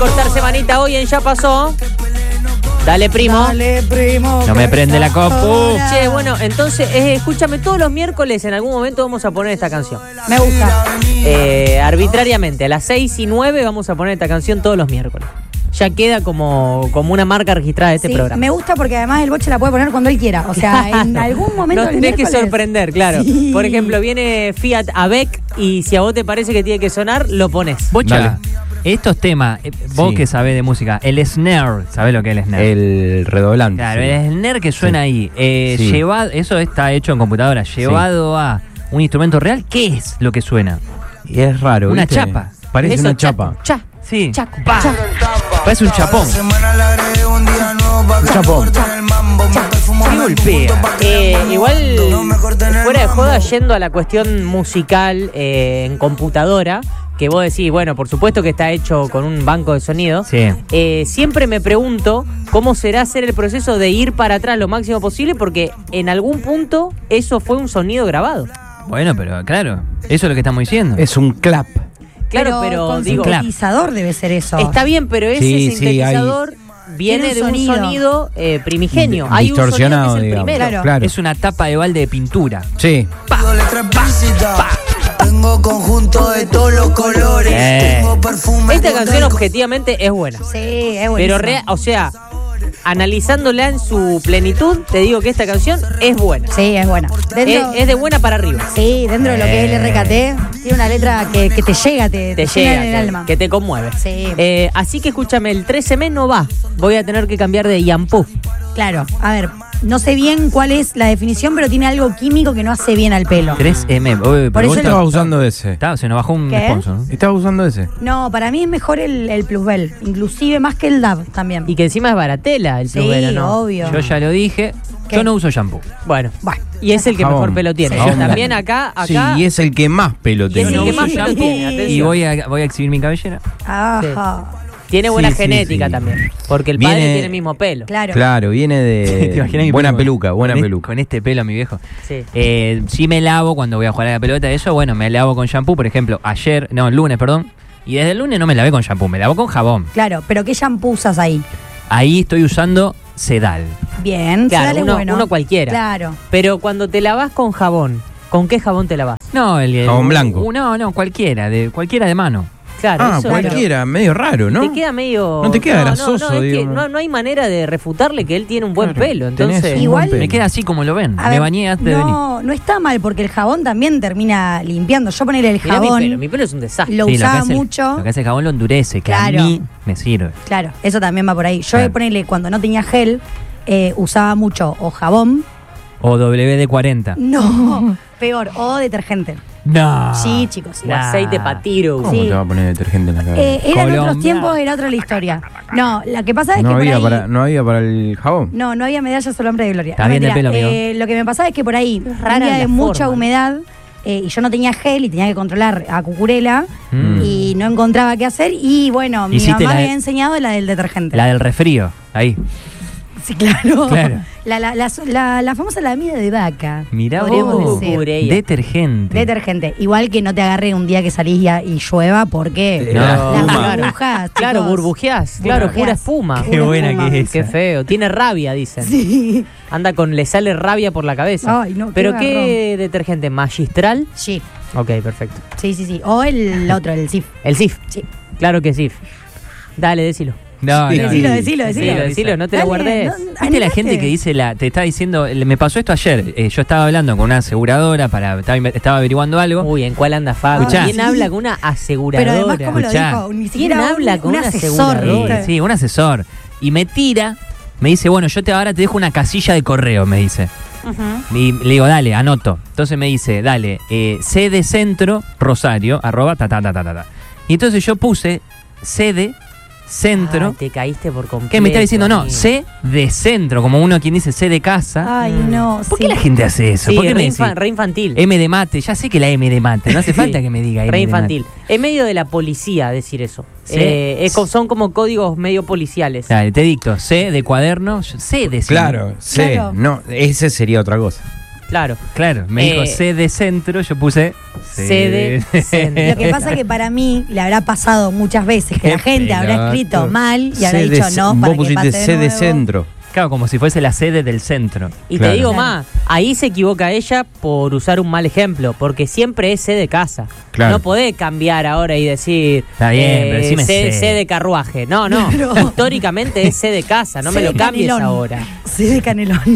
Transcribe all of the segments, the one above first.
cortar semanita hoy en Ya Pasó. Dale, primo. Dale, primo. No me prende la compu. Che, bueno, entonces, escúchame, todos los miércoles en algún momento vamos a poner esta canción. Me gusta. Arbitrariamente, a las 6:09 vamos a poner esta canción todos los miércoles. Ya queda como una marca registrada de este Sí, programa. me gusta porque además el Boche la puede poner cuando él quiera. O sea, en algún momento No del tenés que miércoles. sorprender, claro. Sí. Por ejemplo, viene Fiat Avec y si a vos te parece que tiene que sonar, lo pones. Bocha, Dale. estos temas, vos Sí. que sabés de música, el snare, ¿sabés lo que es el snare? El redoblante. Claro, sí. el snare que suena ahí, Sí. eso está hecho en computadora, llevado a un instrumento real, ¿qué es lo que suena? Y es raro, Una ¿viste? chapa. Parece Eso, una chapa. Sí. Chaco, Pa. chaco. Parece un chapón. Un chapón. ¿Qué golpea? Igual, fuera de joda, yendo a la cuestión musical en computadora, que vos decís, bueno, por supuesto que está hecho con un banco de sonido. Sí. Siempre me pregunto cómo será hacer el proceso de ir para atrás lo máximo posible, porque en algún punto eso fue un sonido grabado. Bueno, pero claro, eso es lo que estamos diciendo. Es un clap. Claro, pero con digo, sintetizador debe ser eso. está bien, pero ese Sí, sí, sintetizador viene Tiene de un un sonido primigenio. Di- Hay un sonido distorsionado, que es el digamos. primero. Claro. Es una tapa de balde de pintura. Sí. Tengo conjunto de todos los colores. Tengo perfume. Esta canción objetivamente es buena. Sí, es Pero, buenísimo. o sea, analizándola en su plenitud, te digo que esta canción es buena. Sí, es buena. Es de buena para arriba. Sí, dentro de lo que es el RKT, tiene una letra que te llega, te Te llena llega, en el alma. que te conmueve. Sí. Así que escúchame, el 13M no va. Voy a tener que cambiar de yampú. Claro, a ver, no sé bien cuál es la definición, pero tiene algo químico que no hace bien al pelo. 3M. Por eso Estaba usando ese. Se nos bajó un ¿Qué? sponsor, ¿no? Estaba usando ese. No, para mí es mejor el Plusbel, inclusive más que el DAB también. Y que encima es baratela el sí, Plusbel, ¿o no? obvio. Yo ya lo dije, ¿Qué? yo no uso shampoo. Bueno. Bueno, Y es el que Jabón. mejor pelo tiene. Sí. Yo también acá. Sí, y es el que más pelo Y es tiene. el no que uso más pelo shampoo tiene, atención. y voy a exhibir mi cabellera. ajá. Tiene buena Sí, sí, genética sí. también. Porque el padre Viene- tiene el mismo pelo. Claro. Claro, viene ¿Te imaginas mi de buena pelo? peluca, buena peluca. Con este pelo, mi viejo. Sí. Sí me lavo cuando voy a jugar a la pelota, eso, bueno, me lavo con shampoo, por ejemplo, el lunes, perdón. Y desde el lunes no me lavé con shampoo, me lavo con jabón. Claro, pero ¿qué shampoo usas ahí? Ahí estoy usando Sedal. Bien, Claro, Sedal es uno, bueno. uno cualquiera. Claro. Pero cuando te lavas con jabón, ¿con qué jabón te lavas? No, Jabón blanco. No, cualquiera de mano. Claro, Ah, eso, cualquiera, medio raro, ¿no? Te queda medio. No te queda grasoso, es que digo. no hay manera de refutarle que él tiene un buen Claro, pelo. tenés Entonces. un Igual- buen pelo. Me queda así como lo ven. A Me ver, bañé antes de venir. no está mal porque el jabón también termina limpiando. Yo ponerle el Mirá jabón, mi pelo es un desastre. lo Sí, que usaba hace mucho. lo que hace el jabón lo endurece, que Claro. a mí me sirve. Claro, eso también va por ahí. Yo Claro. ponerle cuando no tenía gel, usaba mucho o jabón, O WD-40. no, peor, o detergente. No. Sí, chicos. sí. O aceite patiro. ¿Cómo Sí. te va a poner detergente en la cabeza? Eran otros Colombia. tiempos, era otra la historia. No, la que pasa es no, que por había ahí... no había para el jabón. No había medallas solo hombre de gloria. Está No, bien de mentira. pelo, amigo. Lo que me pasaba es que por ahí, Rara un día la de mucha forma. humedad, y yo no tenía gel y tenía que controlar a Cucurela, y no encontraba qué hacer, y bueno, mi Hiciste mamá la me de- había enseñado la del detergente. La del resfrío, ahí. Sí, claro. Claro. La famosa lamida de vaca. Mirá podríamos vos. decir. Cureía. Detergente. Detergente. Igual que no te agarre un día que salís y llueva, porque No, las claro. burbujas. Claro, chicos. burbujeás. Claro, Burbujeás. pura espuma. Qué Pura buena espuma. que es Qué esa. feo. Tiene rabia, dicen. Sí. Le sale rabia por la cabeza. Ay, no, qué ¿Pero garrón. qué detergente? ¿Magistral? Sí. Ok, perfecto. Sí. O el otro, el SIF. El SIF. Sí. Claro que SIF. Dale, decilo. No, Sí. no, Decilo. Decilo, no te la Dale, guardes. no, ¿Viste la animate. gente que dice, te está diciendo, me pasó esto ayer, yo estaba hablando con una aseguradora, estaba averiguando algo. Uy, ¿en cuál anda Fabi? Escuchá. ¿Quién habla con una aseguradora? Pero además, ¿cómo lo Escuchá. dijo? Ni ¿Quién siquiera habla con un una asesor, aseguradora? ¿viste? Sí, un asesor. Y me dice, bueno, ahora te dejo una casilla de correo, me dice. Y le digo, dale, anoto. Entonces me dice, dale, sede centro rosario, @. Y entonces yo puse sede centro. Ay, te caíste por completo. ¿Qué me está diciendo? No, amigo. C de centro, como uno quien dice C de casa. Ay, no. ¿Por sí. qué la gente hace eso? Sí, ¿Por qué re, me decís re infantil. M de mate? Ya sé que la M de mate, no hace Sí. falta que me diga M Re de infantil. mate. Es medio de la policía decir eso. Sí. Son como códigos medio policiales. Dale, te dicto, C de cuaderno, C de Claro, sí. Claro. No, ese sería otra cosa. Claro. Claro, me dijo C de centro, yo puse C de centro. Lo que pasa es que para mí le habrá pasado muchas veces que la gente habrá Pelotudo. escrito mal y habrá C de dicho ce- no Vos para que pusiste pase C de nuevo. centro. Claro, como si fuese la sede del centro. Y Claro. te digo Claro. más, ahí se equivoca ella por usar un mal ejemplo, porque siempre es C de casa. Claro. No podés cambiar ahora y decir Está bien, pero decime C C. de carruaje. No, Claro. Históricamente es C de casa, no C me lo de cambies canelón. ahora. Sí, de canelón.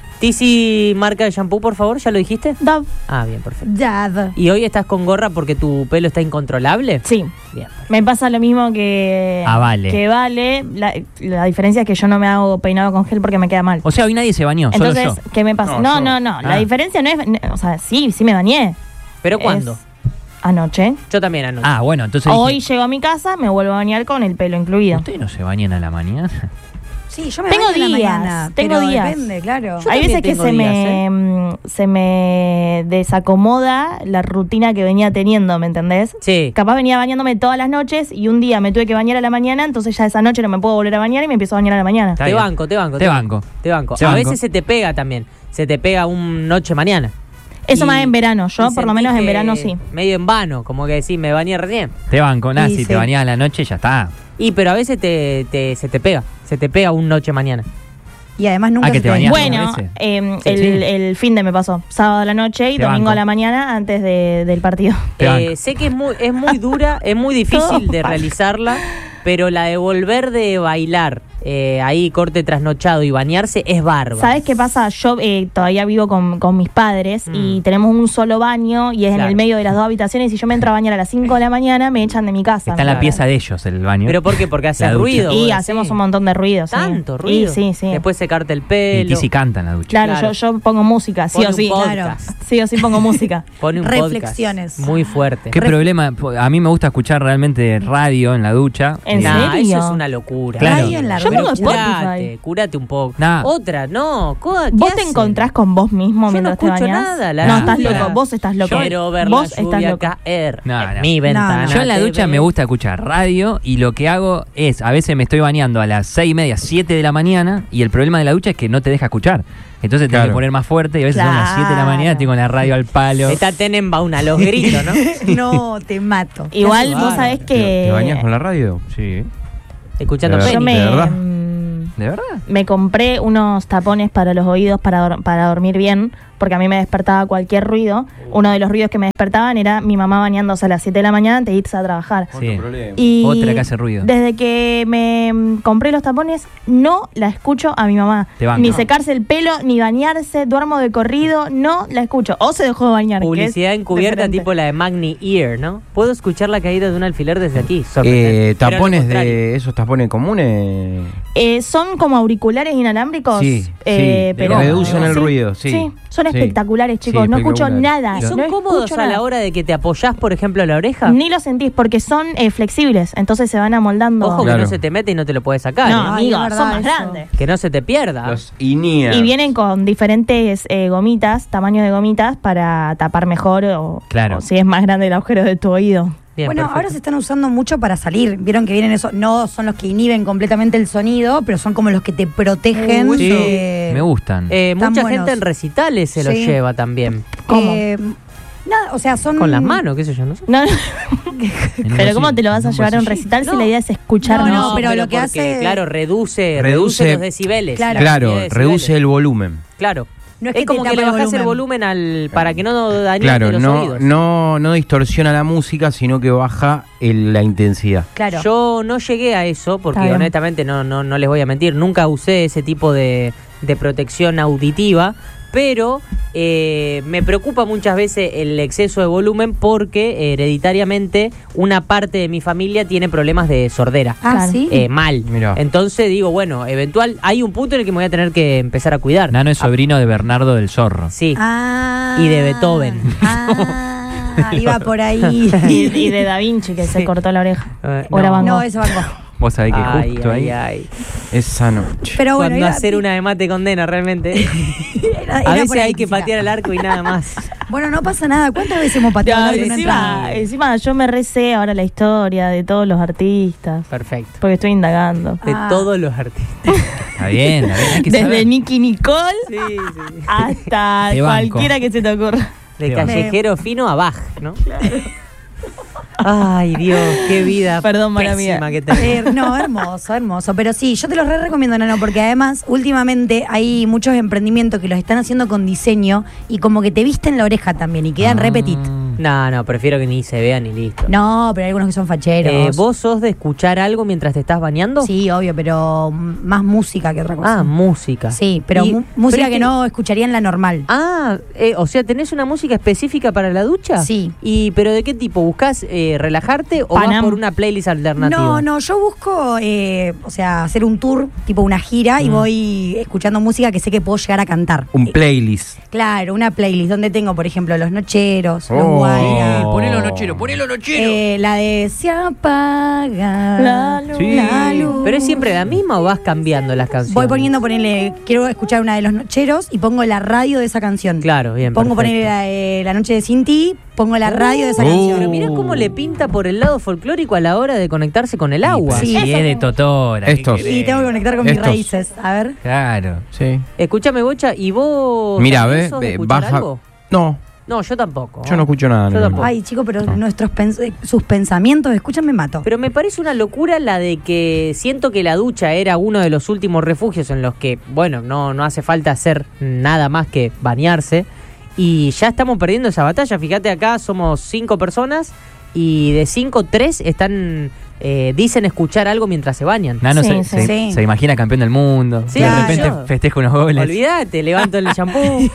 Tizi, marca de shampoo, por favor, ¿ya lo dijiste? Dove. Ah, bien, perfecto. Dad. ¿Y hoy estás con gorra porque tu pelo está incontrolable? Sí. Bien. Me pasa lo mismo que Vale. Que Vale. La diferencia es que yo no me hago peinado con gel porque me queda mal. O sea, hoy nadie se bañó, Entonces, solo yo. ¿qué me pasa? No, No, yo. no. La Ah. diferencia no es... O sea, sí me bañé. ¿Pero Es cuándo? Anoche. Yo también anoche. Ah, bueno, entonces Hoy dije, llego a mi casa, me vuelvo a bañar con el pelo incluido. ¿ustedes no se bañan a la mañana? Sí, yo me Tengo baño en la días, mañana, tengo pero días. depende, claro. Yo Hay también veces que tengo se días, se me desacomoda la rutina que venía teniendo, ¿me entendés? Sí. Capaz venía bañándome todas las noches y un día me tuve que bañar a la mañana, entonces ya esa noche no me puedo volver a bañar y me empiezo a bañar a la mañana. Está Te bien. banco, te banco. Te banco. Te banco. Te A banco. veces se te pega también. Se te pega un noche mañana. Eso Y- más en verano, yo y por lo sentís menos en que verano sí. Medio en vano, como que decís, me bañé recién. Te banco, nada, Y si sí. te bañas a la noche ya está. Pero a veces se te pega. Se te pega un noche mañana. Y además nunca Ah, que se te bañás. Bueno, veces. el, Sí. el fin de me pasó, sábado a la noche y Te domingo banco. a la mañana antes del partido. Te banco. Sé que es muy dura, es muy difícil de realizarla, pero la de volver de bailar ahí corte trasnochado y bañarse es bárbaro. ¿Sabes qué pasa? Yo todavía vivo con mis padres y tenemos un solo baño y es Claro. en el medio de las dos habitaciones y yo me entro a bañar a las 5 de la mañana, me echan de mi casa. Está en la Claro. pieza de ellos el baño. ¿Pero por qué? Porque hace La ducha. ruido. Y vos hacemos decís. un montón de ruido. sí. Tanto ruido. Y sí. Después secarte el Y pelo. Tizi canta en la ducha. Claro, Claro. Yo pongo música, sí Pone o sí. un Claro. podcast. Sí o sí pongo música. Pone un Reflexiones. podcast muy fuerte. ¿Qué problema? A mí me gusta escuchar realmente radio en la ducha. ¿En Nah, serio? eso es una locura. Claro. Radio en la Yo ducha. pongo Curate, curate un poco. Nah. Otra, no. ¿Qué ¿Vos te hacen? encontrás con vos mismo Yo mientras no te escucho bañás? nada, la No, estás lluvia. loco, vos estás loco. Quiero ver Vos la estás lluvia loco. caer No, en no. mi ventana. No. Yo en la ducha TV. me gusta escuchar radio y lo que hago es, a veces me estoy bañando a las 6:30, 7 de la mañana y el problema de la ducha es que no te deja escuchar. Entonces tengo Claro. que poner más fuerte y a veces son las 7 de la mañana, estoy con la radio al palo. Esta Tenenbaum a los gritos, ¿no? No, te mato. Igual Claro. vos sabés que... ¿Te bañas con la radio? Sí. Escuchando De Yo Penny. me, ¿De verdad? ¿De verdad? me compré unos tapones para los oídos para dormir bien, porque a mí me despertaba cualquier ruido. Uno de los ruidos que me despertaban era mi mamá bañándose a las 7 de la mañana antes de irse a trabajar. Sí. Y Otra que hace ruido. Desde que me compré los tapones, no la escucho a mi mamá. Te banco. Ni secarse el pelo, ni bañarse, duermo de corrido, no la escucho. O se dejó de bañar. que es Publicidad encubierta diferente. tipo la de Magni Ear, ¿no? Puedo escuchar la caída de un alfiler desde aquí. Sorprendente. Pero al Tapones contrario. de esos tapones comunes. Son como auriculares inalámbricos. Sí, sí, pero reducen el ruido, sí. son Sí. espectaculares, chicos. Sí, no escucho espectaculares. nada. ¿Y son no cómodos escucho a la nada. hora de que te apoyás, por ejemplo, a la oreja? Ni lo sentís porque son flexibles, entonces se van amoldando. Ojo que Claro. no se te mete y no te lo puedes sacar. No, ¿eh? Ay, amigo, es verdad son más eso. grandes. Que no se te pierda. Los INEA. Y vienen con diferentes gomitas, tamaños de gomitas para tapar mejor Claro. o si es más grande el agujero de tu oído. Bien, Bueno, perfecto. ahora se están usando mucho para salir. Vieron que vienen esos, no son los que inhiben completamente el sonido, pero son como los que te protegen. Uy, sí. de- Me gustan. Están Mucha buenos. gente en recitales se los Sí. lleva también. ¿Cómo? Nada, o sea, son Con las manos, qué sé yo, no sé. No, En un pero ¿cómo te lo vas a bolsillo. llevar a un recital si No. la idea es escuchar? No, pero lo que porque, hace- claro, reduce Reduce- los decibeles. Claro. la Claro, cantidad de reduce decibeles. el volumen. Claro. No es es que como te que le tapa el bajás el volumen para que no dañe Claro, los no, oídos. no distorsiona la música, sino que baja la intensidad. Claro. Yo no llegué a eso porque Está bien. honestamente no les voy a mentir, nunca usé ese tipo de protección auditiva, pero me preocupa muchas veces el exceso de volumen porque hereditariamente una parte de mi familia tiene problemas de sordera. Ah, Claro. sí. Mal. Mirá. Entonces digo, bueno, hay un punto en el que me voy a tener que empezar a cuidar. Nano es sobrino de Bernardo del Zorro. Sí. Ah. Y de Beethoven. Ah, iba por ahí. y de Da Vinci que se Sí. cortó la oreja. No. O era Van Gogh. No, eso banco. Vos sabés que Ay, justo ay, ahí. ay. Esa noche. Pero bueno, Cuando iba- hacer una de mate condena realmente. era A por veces ahí, hay que física. patear al arco y nada más. Bueno, no pasa nada. ¿Cuántas veces hemos pateado Ya, algo y no entraba? encima yo me recé ahora la historia de todos los artistas. Perfecto. Porque estoy indagando. De Ah. todos los artistas. Está bien, hay que Desde saber. Nicky Nicole Sí, sí. hasta Te banco. cualquiera que se te ocurra. De Te callejero fino a Bach, ¿no? Ay, Dios, qué vida. Perdón, mala pésima mía. que tengo. No, hermoso, hermoso. Pero sí, yo te los recomiendo, Nano, porque además últimamente hay muchos emprendimientos que los están haciendo con diseño y como que te visten la oreja también y quedan repetit. No, prefiero que ni se vean ni listo. No, pero hay algunos que son facheros. ¿Vos sos de escuchar algo mientras te estás bañando? Sí, obvio, pero más música que otra cosa. Ah, música. Sí, pero Y- música pero que no escucharía en la normal. Ah, o sea, ¿tenés una música específica para la ducha? Sí. ¿Pero de qué tipo? ¿Buscás relajarte o Panam. vas por una playlist alternativa? No, yo busco, o sea, hacer un tour, tipo una gira, y voy escuchando música que sé que puedo llegar a cantar. Un playlist. Claro, una playlist donde tengo, por ejemplo, Los Nocheros, Los Oh. Guairas, Ponelo nochero. la de Se apaga La luz. Sí. la luz. ¿Pero es siempre la misma o vas cambiando las canciones? Voy poniendo, quiero escuchar una de Los Nocheros y pongo la radio de esa canción. Claro, bien, Pongo perfecto. ponerle la noche de Sin Ti, pongo la radio de esa Oh. canción. Pero mirá cómo le pinta por el lado folclórico a la hora de conectarse con el agua. Sí. Sí, es de Totora. ¿qué Estos. querés? Y tengo que conectar con mis Estos. raíces. A ver. Claro. Sí. Escúchame, Bocha, ¿y vos Mira, también sos de escuchar baja. algo? No, No, yo tampoco. yo no escucho nada. Yo no. tampoco. Ay, chico, pero sus pensamientos, escuchan, me mato. Pero me parece una locura la de que siento que la ducha era uno de los últimos refugios en los que, bueno, no hace falta hacer nada más que bañarse. Y ya estamos perdiendo esa batalla. Fíjate, acá somos 5 personas y de 5, 3 están dicen escuchar algo mientras se bañan. Nano Sí, sí. se imagina campeón del mundo. Sí, de repente yo. festeja unos goles. Olvídate, levanto el shampoo.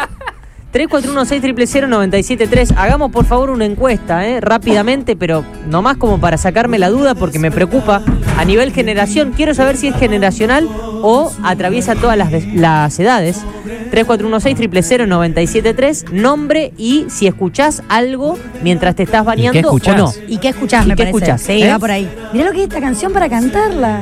341-600-973. Hagamos por favor una encuesta, rápidamente, pero nomás como para sacarme la duda porque me preocupa a nivel generación. Quiero saber si es generacional o atraviesa todas las edades. 341-600-973. Nombre y si escuchás algo mientras te estás bañando o escuchás? no. ¿Y qué escuchás, ¿Y me qué parece? escuchás? Sí, va por ahí. Mirá lo que es esta canción para cantarla.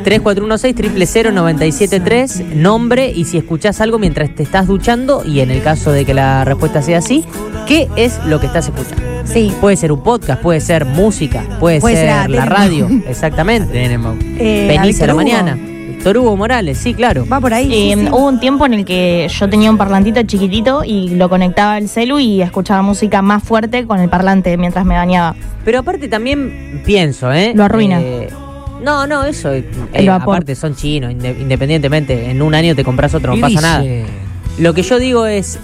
341-600-973. Nombre y si escuchás algo mientras te estás duchando y en el caso de que la respuesta sea así, ¿qué es lo que estás escuchando? Sí. Puede ser un podcast, puede ser música, puede Puede ser ser la Tenemos. radio, exactamente. Tenemos. Venís a la Víctor Hugo. mañana. Víctor Hugo Morales, sí, claro. Va por ahí. sí, sí. Hubo un tiempo en el que yo tenía un parlantito chiquitito y lo conectaba al celu y escuchaba música más fuerte con el parlante mientras me bañaba. Pero aparte también pienso, Lo arruina. No, eso. El vapor. Aparte son chinos, independientemente. En un año te compras otro, no pasa nada. Lo que yo digo es,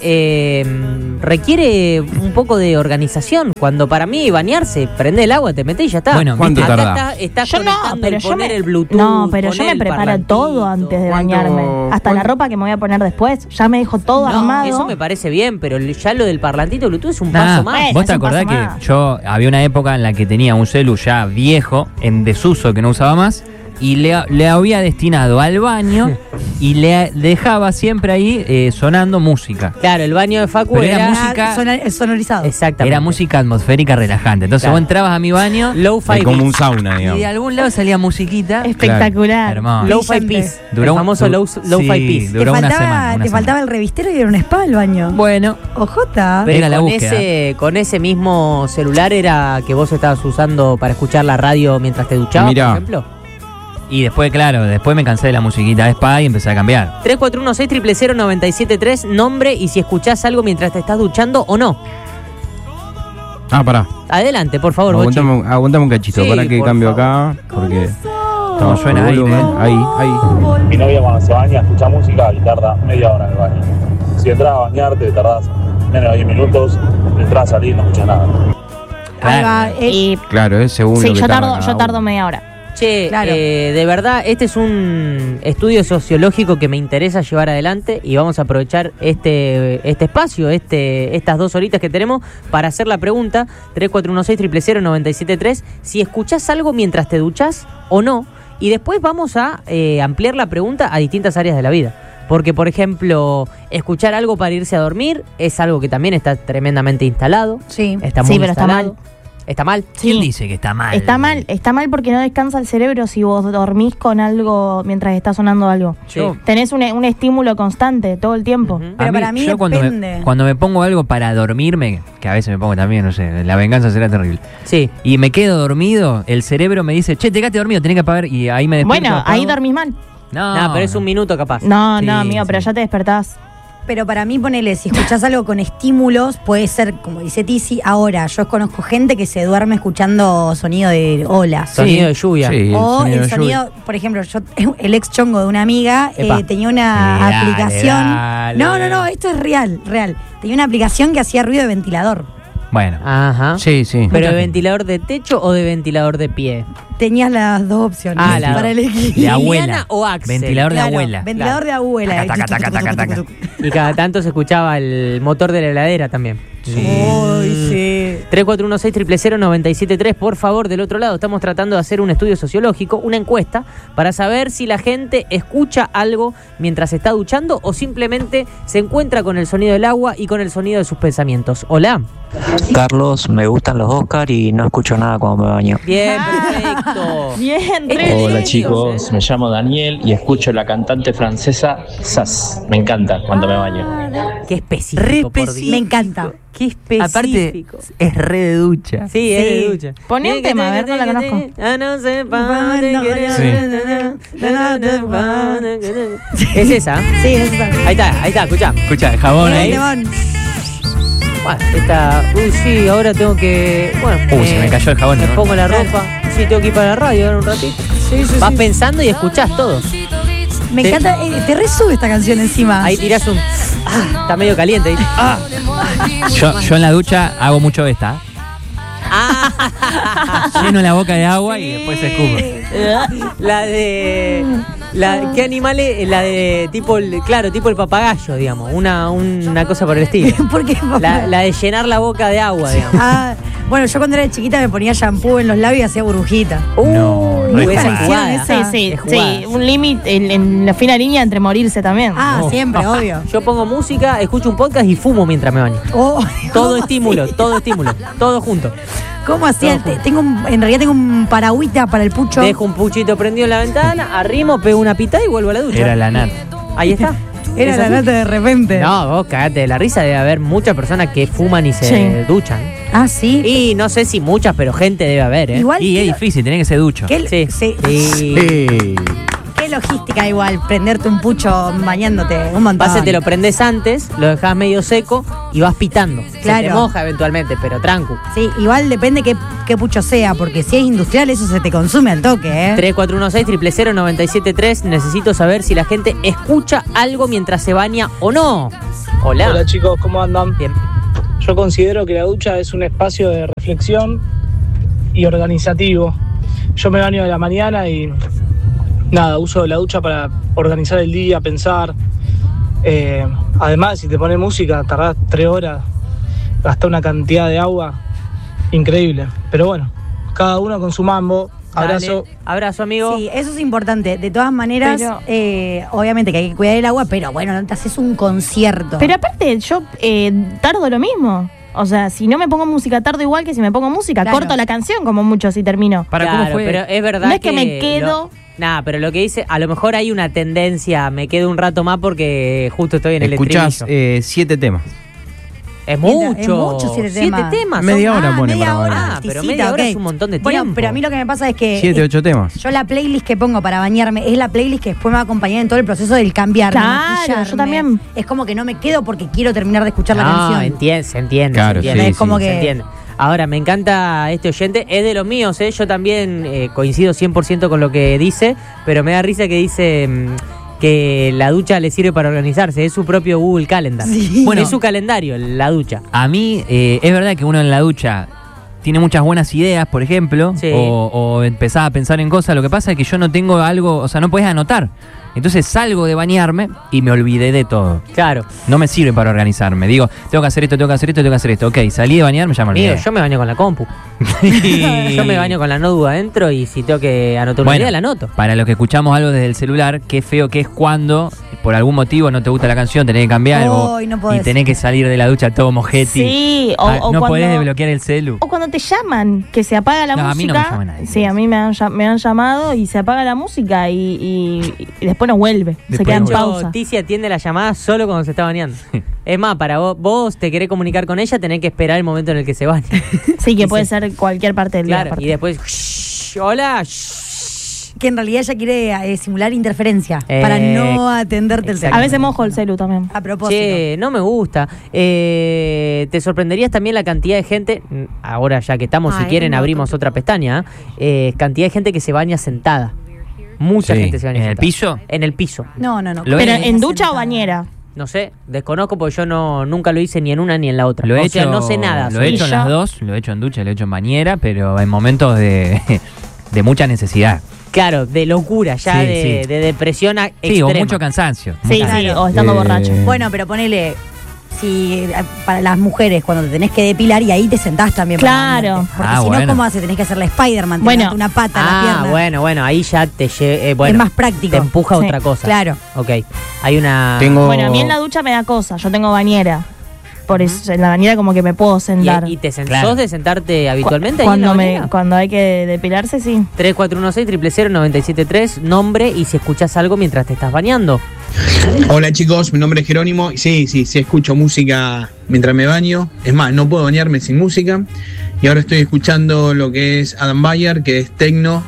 requiere un poco de organización. Cuando para mí bañarse, prende el agua, te metés y ya está. Bueno, ¿cuánto Acá tarda? estás Yo no, conectando pero el yo poner me, el Bluetooth. no, pero yo poner me el preparo parlantito. todo antes de ¿Cuánto- bañarme. Hasta la cuánto- ropa que me voy a poner después. Ya me dejo todo No, armado. eso me parece bien, pero ya lo del parlantito Bluetooth es un Nah, paso más. ¿Vos es te un acordás paso que más. yo había una época en la que tenía un celu ya viejo, en desuso, que no usaba más, y le había destinado al baño y le dejaba siempre ahí sonando música? Claro, el baño de Facu Pero era era música- Sonorizado. Exactamente. Era música atmosférica relajante. Entonces Claro. vos entrabas a mi baño Low-fi Como un beats. sauna, y digamos. de algún lado salía musiquita. Espectacular. Hermoso. Low-fi Brillante. peace. El famoso low-fi sí, peace. duró una semana. Te faltaba el revistero y era un spa el baño. Bueno, Ojota. Pero- Era la con búsqueda. con ese mismo celular era que vos estabas usando para escuchar la radio mientras te duchabas, Mirá. por ejemplo. y después, claro, después me cansé de la musiquita de spa y empecé a cambiar. 341-600-973, nombre y si escuchás algo mientras te estás duchando o no. Ah, pará. Adelante, por favor, Bochi. Aguantame un cachito, Sí, para que por cambio favor. acá. Porque Como suena ahí, Ahí. Mi novia cuando se baña escucha música y tarda media hora en el baño. Si entras a bañarte tardás menos de 10 minutos, entras a salir y no escuchas nada. Ahí va. Y Claro, es según sí, lo que yo tarda cada tardo uno. media hora. Che, Claro. de verdad, este es un estudio sociológico que me interesa llevar adelante y vamos a aprovechar este espacio, estas 2 horitas que tenemos para hacer la pregunta 341-600-973, si escuchás algo mientras te duchás o no, y después vamos a ampliar la pregunta a distintas áreas de la vida. Porque, por ejemplo, escuchar algo para irse a dormir es algo que también está tremendamente instalado. Sí. Está Sí, muy pero está instalado. mal. ¿Está mal? ¿Quién Sí. dice que está mal? Está mal porque no descansa el cerebro si vos dormís con algo mientras está sonando algo. Sí. Tenés un estímulo constante todo el tiempo. Ujú. Pero para mí yo depende. cuando me pongo algo para dormirme, que a veces me pongo también, no sé, la venganza será terrible, Sí. y me quedo dormido, el cerebro me dice, che, te quedaste dormido, tenés que apagar, y ahí me despierto. Bueno, apago. ahí dormís mal. No, pero es un minuto capaz. No, Sí, amigo, sí. pero ya te despertás. Pero para mí, ponele, si escuchás algo con estímulos, puede ser, como dice Tizi, ahora, yo conozco gente que se duerme escuchando sonido de olas. Sonido de lluvia. Sí, O el de sonido, por ejemplo, el ex chongo de una amiga Epa. tenía una Dale, aplicación. dale. No, esto es real. Tenía una aplicación que hacía ruido de ventilador. Bueno. Ajá. Sí, sí. ¿Pero de ventilador de techo o de ventilador de pie? Tenías las dos opciones Ah, para elegir. De abuela. Liliana o Axel. Ventilador de Claro, abuela. Ventilador de abuela. Taca, taca, taca, taca, taca. Y cada tanto se escuchaba el motor de la heladera también. Uy, sí. 3416-000-973, por favor, del otro lado. Estamos tratando de hacer un estudio sociológico, una encuesta, para saber si la gente escucha algo mientras está duchando o simplemente se encuentra con el sonido del agua y con el sonido de sus pensamientos. Hola. Carlos, me gustan los Oscar y no escucho nada cuando me baño. Bien, perfecto. Bien, Este re es bien. Hola chicos, me llamo Daniel y escucho la cantante francesa Sass. Me encanta cuando me baño. Qué específico, por Dios. Me encanta. Qué específico. Aparte, es re de ducha. Sí, es de ducha. Poné un tema, a ver, no la conozco. Es esa. Sí, es esa. Ahí está, escuchá. Escucha, el jabón ahí. Temón. Bueno, uy, sí, ahora tengo que. Bueno, Se me cayó el jabón. Me ¿no? pongo la ropa. Sí, tengo que ir para la radio ahora un ratito. Vas pensando y escuchás todo. Me encanta, te resube esta canción encima. Ahí tirás un. Está medio caliente. Yo en la ducha hago mucho esta. Lleno la boca de agua y después se escupe. La de. ¿Qué animal es? La de tipo el papagayo, digamos. Una cosa por el estilo. ¿Por qué? La de llenar la boca de agua, digamos. Bueno, yo cuando era chiquita me ponía shampoo en los labios y hacía burbujita. No, muy re buena jugada. canción esa. Sí, Es jugada. sí. Un límite en la fina línea entre morirse también. Siempre, obvio. Yo pongo música, escucho un podcast y fumo mientras me baño. Oh, Todo ¿cómo estímulo, así? todo junto. ¿Cómo hacía? En realidad tengo un paragüita para el pucho. Dejo un puchito prendido en la ventana, arrimo, pego una pita y vuelvo a la ducha. Era la nat. Ahí está. Era ¿Es la así? nata de repente. No, vos cagate de la risa, debe haber muchas personas que fuman y se Sí. duchan. Ah, sí. Y no sé si muchas, pero gente debe haber, ¿eh? Igual Y es difícil, tenés que ser ducho. ¿Qué, Sí. qué logística igual, prenderte un pucho bañándote un montón. Pasa, te lo prendes antes, lo dejas medio seco y vas pitando. Claro. Se te moja eventualmente, pero tranco. Sí, igual depende qué pucho sea, porque si es industrial eso se te consume al toque, ¿eh? 3416-000-973. Necesito saber si la gente escucha algo mientras se baña o no. Hola. Hola chicos, ¿cómo andan? Bien. Yo considero que la ducha es un espacio de reflexión y organizativo. Yo me baño de la mañana y nada, uso la ducha para organizar el día, pensar. Además, si te pones música, tardás 3 horas, gastás una cantidad de agua increíble. Pero bueno, cada uno con su mambo. Abrazo. Dale. Abrazo, amigo. Sí, eso es importante. De todas maneras, obviamente que hay que cuidar el agua, pero bueno, no te haces un concierto. Pero aparte, yo tardo lo mismo. O sea, si no me pongo música, tardo igual que si me pongo música. Claro. Corto la canción como mucho si termino. Claro, pero es verdad No es que me quedo. Nah, pero lo que dice, a lo mejor hay una tendencia, me quedo un rato más porque justo estoy en el Escuchás estribillo. 7 temas. Es mucho. Es mucho 7 temas. temas. Media hora pone media para hora. bañar. Ah, pero Tisita, media hora ok. es un montón de Bueno, tiempo. pero a mí lo que me pasa es que 7, 8 temas. yo la playlist que pongo para bañarme es la playlist que después me va a acompañar en todo el proceso del cambiarme, Claro, maquillarme. yo también. Es como que no me quedo porque quiero terminar de escuchar la No, canción. se entiende. Claro, se entiende. sí, Es como sí. que Se entiende. Ahora, me encanta este oyente, es de los míos, ¿eh? Yo también coincido 100% con lo que dice, pero me da risa que dice que la ducha le sirve para organizarse, es su propio Google Calendar. Sí. Bueno, es su calendario, la ducha. A mí, es verdad que uno en la ducha tiene muchas buenas ideas, por ejemplo, Sí. o empezás a pensar en cosas. Lo que pasa es que yo no tengo algo, o sea, no podés anotar. Entonces salgo de bañarme y me olvidé de todo. Claro. No me sirve para organizarme. Digo, tengo que hacer esto, tengo que hacer esto, tengo que hacer esto. Ok, salí de bañarme, ya me olvidé. Amigo, yo me baño con la compu. Yo me baño con la Nodu adentro y si tengo que anotar una Bueno, idea, la anoto. Para los que escuchamos algo desde el celular, qué feo que es cuando por algún motivo no te gusta la canción, tenés que cambiar Ay, no y podés. tenés que salir de la ducha todo mojeti. Sí, o no cuando, podés desbloquear el celu. O cuando te llaman, que se apaga la No, a mí no música. me llama nadie. Sí, a mí me han llamado y se apaga la música y después no vuelve. Se Después queda en no vuelve. pausa. Tizi atiende la llamada solo cuando se está bañando. Es más, para vos te querés comunicar con ella, tenés que esperar el momento en el que se baña. Sí, que Y puede se- ser cualquier parte del día. Claro, aparte. y después, hola, que en realidad ella quiere simular interferencia para no atenderte el teléfono. A veces mojo el celu también. A propósito. Che, no me gusta. Te sorprenderías también la cantidad de gente, ahora ya que estamos, si quieren abrimos otra pestaña, cantidad de gente que se baña sentada. Mucha gente se baña sentada. ¿En el piso? En el piso. No. ¿Pero en ducha o bañera? No sé, desconozco porque yo nunca lo hice ni en una ni en la otra. Lo he sea, hecho, no sé nada. Lo he hecho en las dos, lo he hecho en ducha, lo he hecho en bañera, pero en momentos de mucha necesidad. Claro, de locura, ya de depresión extrema. Sí, o mucho cansancio. Sí, o estando borracho. Bueno, pero ponele, si para las mujeres, cuando te tenés que depilar y ahí te sentás también. Claro. Porque si no, ¿cómo haces? Tenés que hacer la Spider-Man, bueno, una pata a la pierna. bueno, ahí ya te es más práctico. Te empuja a otra cosa. Claro. Ok, hay una... Bueno, a mí en la ducha me da cosa, yo tengo bañera. Por eso, en la bañera como que me puedo sentar. ¿Y te sos de sentarte habitualmente cuando ahí en la cuando hay que depilarse, sí. 3416-000-973, nombre y si escuchás algo mientras te estás bañando. Hola chicos, mi nombre es Jerónimo. Sí, escucho música mientras me baño. Es más, no puedo bañarme sin música. Y ahora estoy escuchando lo que es Adam Bayer, que es techno.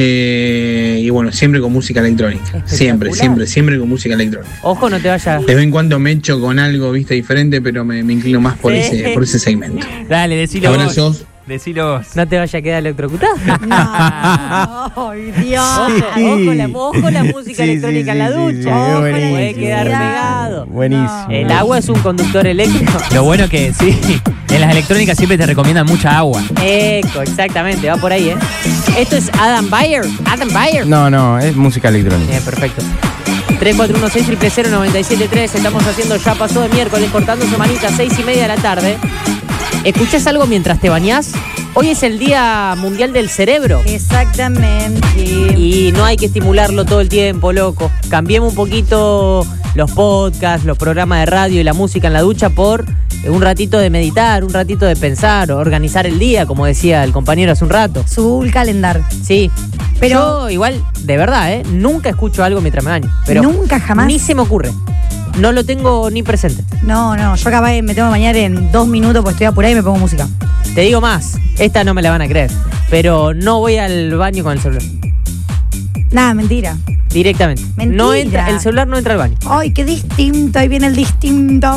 Y bueno, siempre con música electrónica. Siempre con música electrónica. Ojo, no te vayas. De vez en cuando me echo con algo, viste, diferente, pero me inclino más por ese segmento. Dale, decilo Abrazos. vos. Decilo vos. No te vayas a quedar electrocutado. ¡Ay, Dios! Ojo la música electrónica en la ducha. Puede quedar pegado. Buenísimo. El agua es un conductor eléctrico. Lo bueno que sí, en las electrónicas siempre te recomiendan mucha agua. Exactamente, va por ahí, ¿eh? Esto es Adam Bayer. No, es música electrónica. Perfecto. 3416-000-973. Estamos haciendo Ya Pasó de miércoles, cortando su manita, 6:30 de la tarde. ¿Escuchás algo mientras te bañás? Hoy es el Día Mundial del Cerebro. Exactamente. Y no hay que estimularlo todo el tiempo, loco. Cambiemos un poquito los podcasts, los programas de radio y la música en la ducha por un ratito de meditar, un ratito de pensar, organizar el día, como decía el compañero hace un rato. Su calendar. Sí. Pero yo igual, de verdad, nunca escucho algo mientras me baño. Pero nunca, jamás. Ni se me ocurre. No lo tengo ni presente. No, yo capaz me tengo que bañar en 2 minutos porque estoy apurada y me pongo música. Te digo más, esta no me la van a creer, pero no voy al baño con el celular. Nada, mentira. Directamente. Mentira. No entra, el celular no entra al baño. Ay, qué distinto, ahí viene el distinto.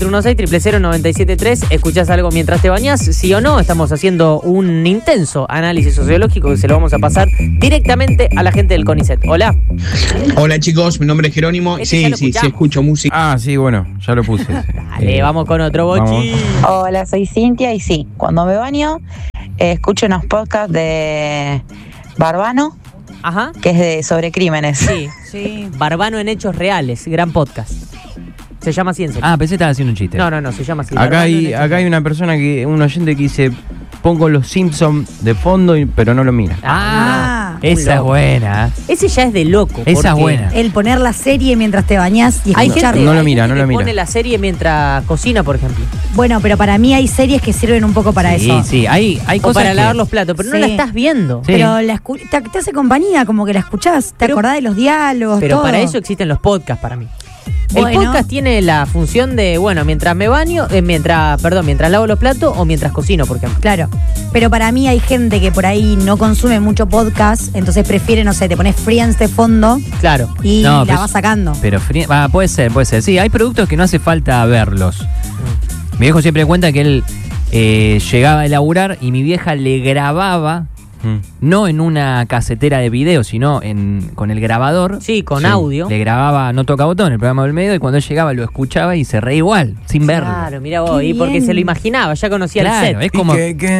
3416-000-973. ¿Escuchás algo mientras te bañás? ¿Sí o no? Estamos haciendo un intenso análisis sociológico que se lo vamos a pasar directamente a la gente del CONICET. Hola. Hola chicos, mi nombre es Jerónimo. Sí, escucho música. Ah, sí, bueno, ya lo puse. Dale, vamos con otro bochi. Hola, soy Cintia y sí, cuando me baño escucho unos podcasts de Barbano. Ajá. Que es sobre crímenes. Sí. Barbano en hechos reales, gran podcast. Se llama Ciencia. Ah, pensé que estaba haciendo un chiste. No, se llama así. Acá hay una persona un oyente que dice, pongo los Simpsons de fondo, pero no lo mira. Esa es buena. Ese ya es de loco. Esa es buena. El poner la serie mientras te bañás y escucharlo. No lo mira. Pone la serie mientras cocina, por ejemplo. Bueno, pero para mí hay series que sirven un poco para eso. Sí, hay cosas para lavar los platos, pero no la estás viendo. Sí. Pero te hace compañía, como que la escuchás, te acordás de los diálogos, pero todo. Para eso existen los podcasts para mí. Bueno. El podcast tiene la función de, mientras me baño, mientras lavo los platos o mientras cocino, por ejemplo. Claro, pero para mí hay gente que por ahí no consume mucho podcast, entonces prefiere, no sé, te pones Friends de fondo. Claro. Y la vas sacando. Pero puede ser. Sí, hay productos que no hace falta verlos. Mi viejo siempre cuenta que él llegaba a laburar y mi vieja le grababa. No en una casetera de video, sino con el grabador. Sí, con audio. Le grababa No Toca Botón, el programa del medio, y cuando él llegaba lo escuchaba y se reía igual, sin verlo. Claro, mira vos, y porque se lo imaginaba, ya conocía el set. Es como...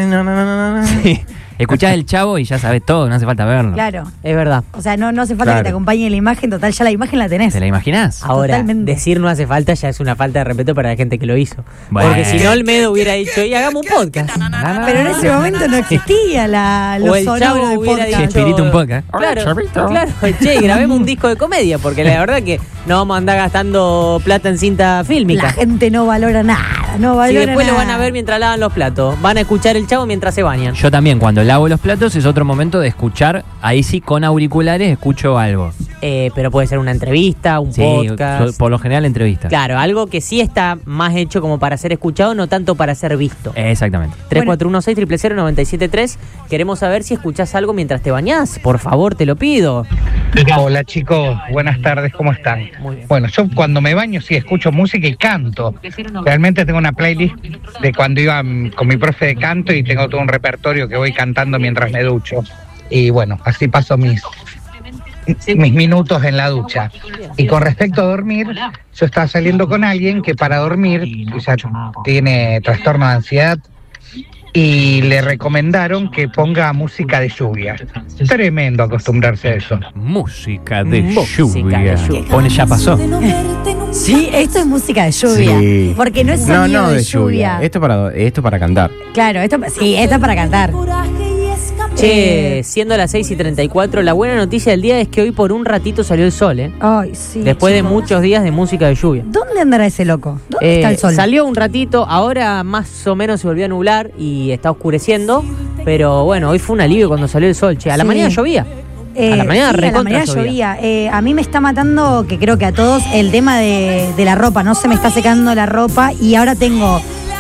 Sí. Escuchás el Chavo y ya sabés todo, no hace falta verlo. Claro. Es verdad. O sea, no hace falta que te acompañe la imagen, total, ya la imagen la tenés. ¿Te la imaginás? Ahora, decir no hace falta ya es una falta de respeto para la gente que lo hizo. Bueno. Porque si no, el Medo hubiera dicho, y hagamos un podcast. Pero en ese momento no existía los sonoros de podcast. Espíritu un podcast. Claro, che, grabemos un disco de comedia, porque la verdad que no vamos a andar gastando plata en cinta fílmica. La gente no valora nada, Si después lo van a ver mientras lavan los platos, van a escuchar el Chavo mientras se bañan. Yo también, cuando lavo los platos es otro momento de escuchar, ahí sí con auriculares escucho algo. pero puede ser una entrevista, un podcast. Por lo general entrevista. Claro, algo que sí está más hecho como para ser escuchado, no tanto para ser visto. Exactamente. 3416-000-973. Queremos saber si escuchás algo mientras te bañás. Por favor, te lo pido. Hola chicos, buenas tardes, ¿cómo están? Bueno, yo cuando me baño sí escucho música y canto. Realmente tengo una playlist de cuando iba con mi profe de canto y tengo todo un repertorio que voy cantando mientras me ducho. Y bueno, así paso mis minutos en la ducha. Y con respecto a dormir, yo estaba saliendo con alguien que para dormir ya tiene trastorno de ansiedad y le recomendaron que ponga música de lluvia. Tremendo acostumbrarse a eso. Música de lluvia. Pone Ya Pasó. Sí, esto es música de lluvia. Sí. Porque no es sonido de lluvia. Esto para cantar. Claro, esto es para cantar. Che, siendo las 6:34, la buena noticia del día es que hoy por un ratito salió el sol, ¿eh? Ay, sí. Después de muchos días de música de lluvia. ¿Dónde andará ese loco? ¿Dónde está el sol? Salió un ratito, ahora más o menos se volvió a nublar y está oscureciendo, pero bueno, hoy fue un alivio cuando salió el sol, che. A la mañana llovía. A la mañana llovía. A mí me está matando, que creo que a todos, el tema de la ropa. No se me está secando la ropa y ahora tengo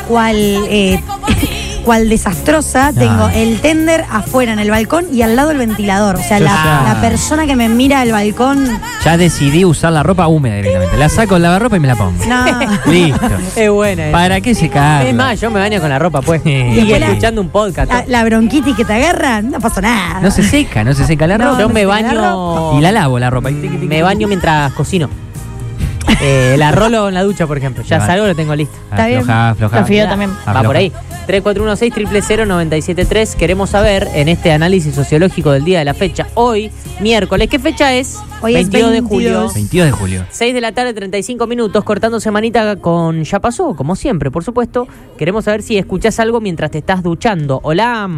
cual desastrosa, tengo el tender afuera en el balcón y al lado el ventilador. O sea, la persona que me mira al balcón... Ya decidí usar la ropa húmeda directamente. La saco el lavarropa y me la pongo. No. Listo. Es buena. ¿Para qué secarla? Es más, yo me baño con la ropa, pues. Y escuchando un podcast. La bronquitis que te agarra, no pasa nada. No se seca la ropa. Yo me baño... Y la lavo la ropa. Me baño mientras cocino. La rolo en la ducha, por ejemplo. Ya salgo, lo tengo listo. Está bien. Afloja. Los fideos también. Va por ahí. 3416-000-973. Queremos saber en este análisis sociológico del día de la fecha. Hoy, miércoles, ¿qué fecha es? Hoy 22 es de julio. 22 de julio. 6 de la tarde, 35 minutos, cortando semanita con Ya Pasó, como siempre, por supuesto. Queremos saber si escuchás algo mientras te estás duchando. Hola.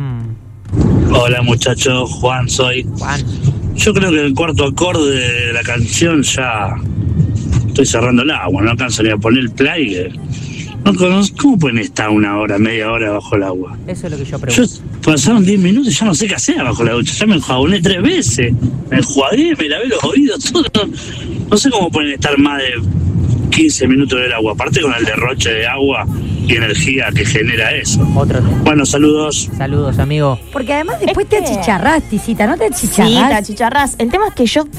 Hola muchachos, Juan soy. Juan. Yo creo que el cuarto acorde de la canción ya estoy cerrando el agua, no alcanzo ni a poner el play. No conozco, ¿cómo pueden estar una hora, media hora bajo el agua? Eso es lo que yo pregunto. Pasaron 10 minutos y ya no sé qué hacer bajo la ducha. Ya me enjaboné 3 veces. Me enjuagué, me lavé los oídos, todo. No sé cómo pueden estar más de 15 minutos en el agua. Aparte con el derroche de agua y energía que genera eso. Otro tema. Bueno, saludos. Saludos, amigo. Porque además después te achicharrás, Tisita, ¿no te achicharrás? Sí, te achicharrás. El tema es que yo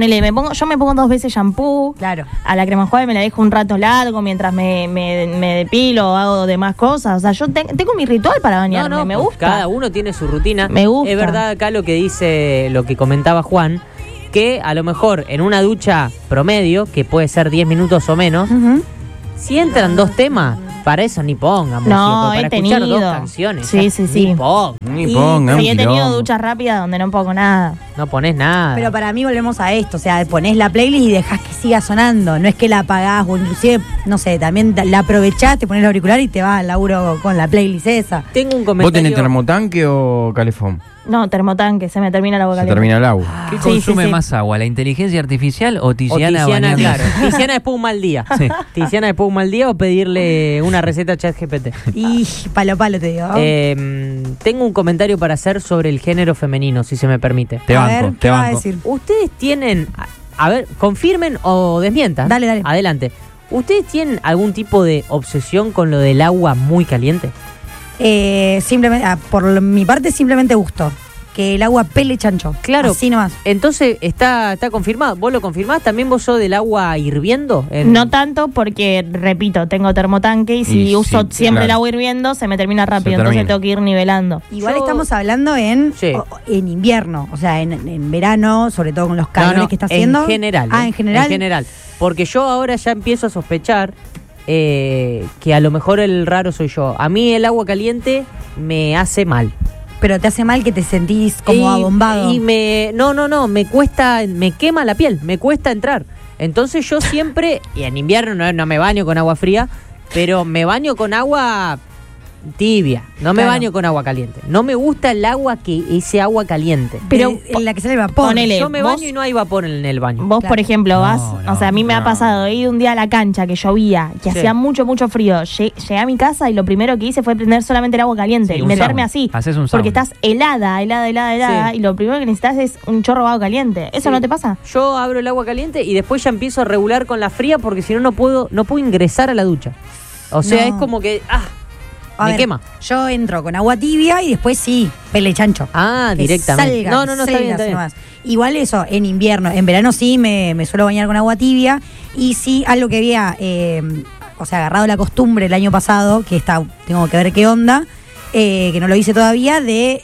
me pongo 2 veces shampoo. Claro. A la crema enjuague me la dejo un rato largo mientras me depilo o hago demás cosas. O sea, yo tengo mi ritual para bañarme, me gusta. Cada uno tiene su rutina. Me gusta. Es verdad acá lo que comentaba Juan, que a lo mejor en una ducha promedio, que puede ser 10 minutos o menos, si entran 2 temas, para eso ni pongan música, para escuchar 2 canciones. Sí. Ni pongan. Sí, he tenido duchas rápidas donde no pongo nada. No pones nada. Pero para mí volvemos a esto, o sea, ponés la playlist y dejás que siga sonando, no es que la apagás o inclusive, no sé, también la aprovechás, te pones el auricular y te vas al laburo con la playlist esa. Tengo un comentario. ¿Vos tenés termotanque o calefón? No, termotanque, se me termina el agua caliente. Se termina el agua. ¿Qué consume más agua, la inteligencia artificial o Tiziana bañándose? Claro. Tiziana después un mal día. Sí. Tiziana después un mal día o pedirle una receta a ChatGPT. Y palo te digo. Tengo un comentario para hacer sobre el género femenino, si se me permite. Te banco. Va a decir? Ustedes tienen, a ver, confirmen o desmientan. Dale. Adelante. ¿Ustedes tienen algún tipo de obsesión con lo del agua muy caliente? Simplemente, por mi parte, simplemente gusto. Que el agua pele chancho. Claro. Así nomás. Entonces, está confirmado. ¿Vos lo confirmás? ¿También vos sos del agua hirviendo? No tanto porque, repito, tengo termotanque y si uso siempre el agua hirviendo, se me termina rápido. Entonces tengo que ir nivelando. Igual estamos hablando en invierno. O sea, en verano, sobre todo con los calores que está haciendo. En general. En general. En general. Porque yo ahora ya empiezo a sospechar que a lo mejor el raro soy yo. A mí el agua caliente me hace mal. Pero te hace mal que te sentís como abombado. Y no, me cuesta, me quema la piel, me cuesta entrar. Entonces yo siempre, y en invierno no me baño con agua fría, pero me baño con agua tibia. No me Claro. baño con agua caliente. No me gusta el agua ese agua caliente. Pero en la que sale vapor. ponele, Yo me vos- baño y no hay vapor en el baño. Vos, Claro. por ejemplo, vas, No, o sea, a mí me ha no. pasado de ir un día a la cancha que llovía, que Sí. hacía mucho frío. Llegué a mi casa y lo primero que hice fue prender solamente el agua caliente Sí, y un meterme sauna. así. Haces un Porque sauna. estás helada Sí. y lo primero que necesitas es un chorro de agua caliente. ¿Eso Sí. no te pasa? Yo abro el agua caliente y después ya empiezo a regular con la fría porque si no, no puedo ingresar a la ducha. O sea, No. es como que, A me ver, quema. Yo entro con agua tibia y después sí, pele chancho. Ah, Que directamente. salga, No, que está salga bien, está bien. nomás. Igual eso, en invierno. En verano sí me suelo bañar con agua tibia. Y sí, algo que había, agarrado la costumbre el año pasado, que tengo que ver qué onda, que no lo hice todavía, de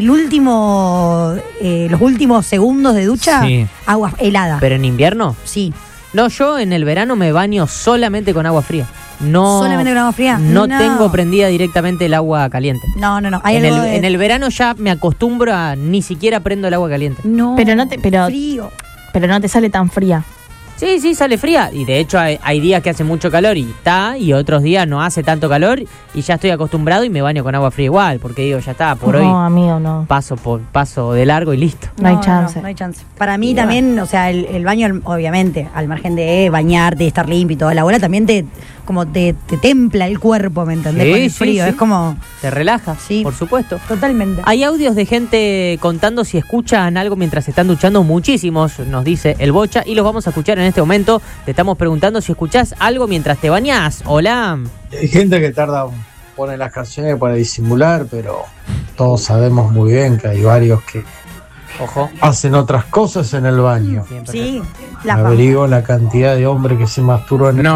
los últimos segundos de ducha, Sí. agua helada. ¿Pero en invierno? Sí. No, yo en el verano me baño solamente con agua fría. No, ¿Solamente con agua fría? No, No. tengo prendida directamente el agua caliente. No. Hay En algo en el verano ya me acostumbro a ni siquiera prendo el agua caliente. No, Pero no te- pero- frío. Pero no te sale tan fría. Sí, sale fría. Y de hecho hay días que hace mucho calor y otros días no hace tanto calor y ya estoy acostumbrado y me baño con agua fría igual, porque digo, ya está, por no, hoy amigo, no. paso de largo y listo. No hay chance. No hay chance. Para mí también, o sea, el baño, obviamente, al margen de bañarte y estar limpio y toda la bola, también te templa el cuerpo, ¿me entendés? Sí, Con el sí, frío. sí. Es como. Te relaja, Sí. por supuesto. Totalmente. Hay audios de gente contando si escuchan algo mientras están duchando, muchísimos, nos dice el Bocha, y los vamos a escuchar en este momento. Te estamos preguntando si escuchás algo mientras te bañás. Hola. Hay gente que pone las canciones para disimular, pero todos sabemos muy bien que hay varios que Ojo. hacen otras cosas en el baño. Sí, la Averiguo la cantidad de hombres que se masturban en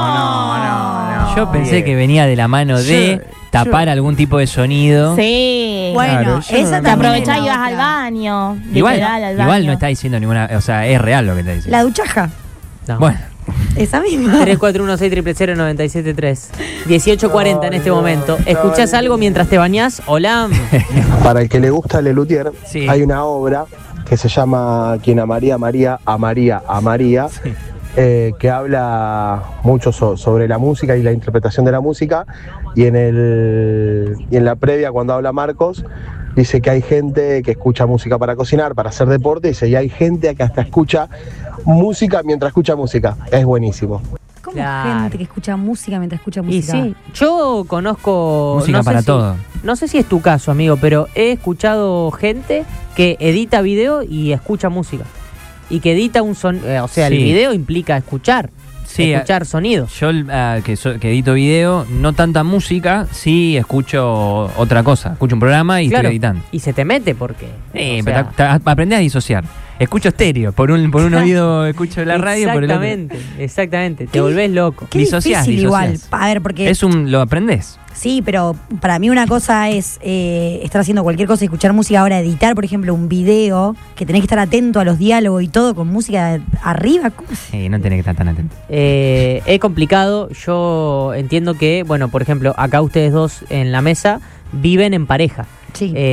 No. Yo pensé que venía de la mano de tapar algún tipo de sonido. Sí. Bueno, Claro, yo esa no- Te aprovechás y también es vas la al otra. baño. Igual, literal, al igual baño. no está diciendo ninguna. O sea, es real lo que está diciendo. La duchaja. No. Bueno, Esa misma. 341-600-973. 18:40 en este momento. ¿Escuchás algo mientras te bañás? Hola. Para el que le gusta Lelutier, Sí. hay una obra que se llama Quien amaría a María, amaría a María, que habla mucho sobre la música y la interpretación de la música. Y en la previa, cuando habla Marcos, dice que hay gente que escucha música para cocinar, para hacer deporte, y hay gente que hasta escucha música mientras escucha música. Es buenísimo. ¿Cómo Claro. gente que escucha música mientras escucha Y música? sí, yo conozco... música no sé para si- todo. No sé si es tu caso, amigo, pero he escuchado gente que edita video y escucha música. Y que edita el Sí. video implica escuchar sonido. Yo que edito video, no tanta música, sí escucho otra cosa. Escucho un programa y Claro, estoy editando. y se te mete porque... Sí, o pero sea, aprendés a disociar. Escucho estéreo, por un oído escucho la radio, por el otro. Exactamente, te volvés loco. Qué Disociás, difícil igual. disociás. A ver, porque... Lo aprendés. Sí, pero para mí una cosa es estar haciendo cualquier cosa y escuchar música. Ahora editar, por ejemplo, un video, que tenés que estar atento a los diálogos y todo con música arriba. ¿Cómo se- No tenés que estar tan atento. Es complicado. Yo entiendo que, bueno, por ejemplo, acá ustedes dos en la mesa viven en pareja. Sí.